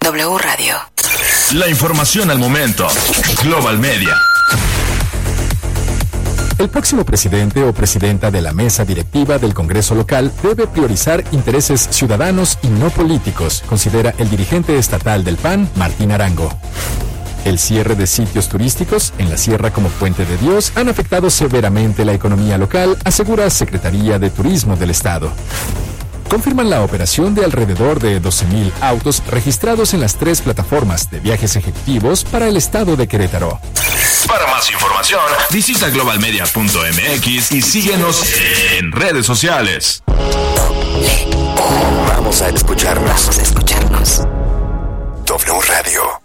W Radio. La información al momento. Global Media. El próximo presidente o presidenta de la mesa directiva del Congreso local debe priorizar intereses ciudadanos y no políticos, considera el dirigente estatal del PAN, Martín Arango. El cierre de sitios turísticos en la Sierra como Puente de Dios han afectado severamente la economía local, asegura Secretaría de Turismo del Estado. Confirman la operación de alrededor de 12,000 autos registrados en las 3 plataformas de viajes ejecutivos para el estado de Querétaro. Para más información, visita globalmedia.mx y síguenos en redes sociales. Vamos a escucharnos. W Radio.